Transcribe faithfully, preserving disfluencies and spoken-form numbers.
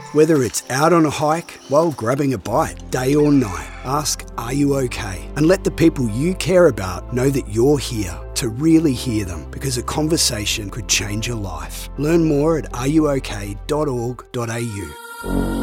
Whether it's out on a hike, while grabbing a bite, day or night, ask, are you okay? And let the people you care about know that you're here to really hear them, because a conversation could change your life. Learn more at are you okay dot org dot a u.